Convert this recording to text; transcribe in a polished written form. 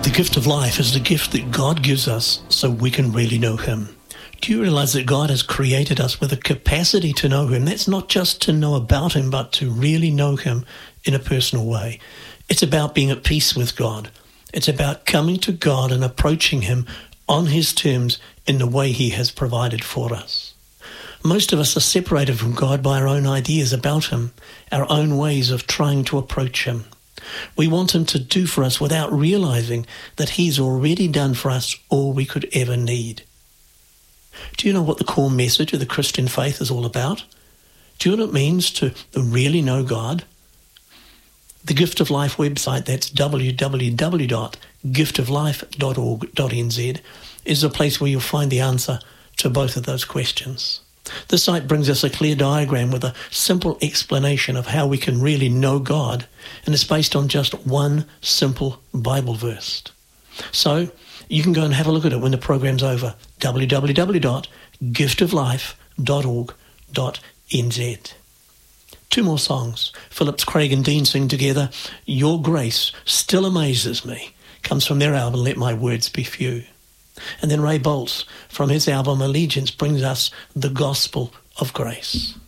The gift of life is the gift that God gives us so we can really know Him. Do you realize that God has created us with a capacity to know Him? That's not just to know about Him, but to really know Him in a personal way. It's about being at peace with God. It's about coming to God and approaching Him on His terms in the way He has provided for us. Most of us are separated from God by our own ideas about Him, our own ways of trying to approach Him. We want Him to do for us without realizing that He's already done for us all we could ever need. Do you know what the core message of the Christian faith is all about? Do you know what it means to really know God? The Gift of Life website, that's www.giftoflife.org.nz, is a place where you'll find the answer to both of those questions. The site brings us a clear diagram with a simple explanation of how we can really know God, and it's based on just one simple Bible verse. So you can go and have a look at it when the program's over. www.giftoflife.org.nz. Two more songs. Phillips, Craig and Dean sing together, Your Grace Still Amazes Me. Comes from their album, Let My Words Be Few. And then Ray Boltz, from his album Allegiance, brings us The Gospel of Grace.